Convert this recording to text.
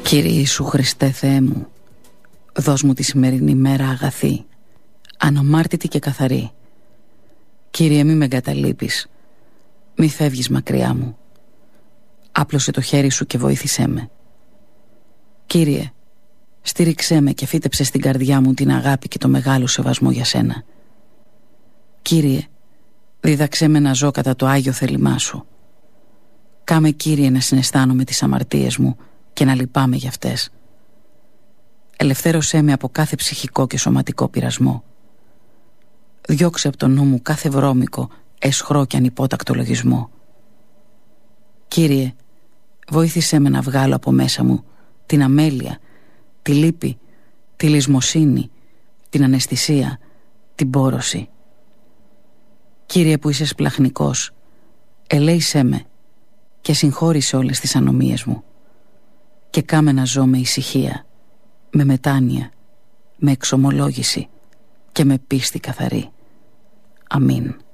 Κύριε Ιησού Χριστέ Θεέ μου, δώσ' μου τη σημερινή μέρα αγαθή, αναμάρτητη και καθαρή. Κύριε, μη με εγκαταλείπεις, μη φεύγεις μακριά μου. Άπλωσε το χέρι σου και βοήθησέ με. Κύριε, στήριξέ με και φύτεψε στην καρδιά μου την αγάπη και το μεγάλο σεβασμό για σένα. Κύριε, δίδαξέ με να ζω κατά το Άγιο θέλημά σου. Κάμε, Κύριε, να συναισθάνομαι τις αμαρτίες μου και να λυπάμαι για αυτές. Ελευθέρωσέ με από κάθε ψυχικό και σωματικό πειρασμό. Διώξε από τον νου μου κάθε βρώμικο, αισχρό και ανυπότακτο λογισμό. Κύριε, βοήθησέ με να βγάλω από μέσα μου την αμέλεια, τη λύπη, τη λησμοσύνη, την αναισθησία, την πόρωση. Κύριε που είσαι σπλαχνικός, ελέησέ με και συγχώρησε όλες τις ανομίες μου και κάμε να ζω με ησυχία, με μετάνοια, με εξομολόγηση και με πίστη καθαρή. Αμήν.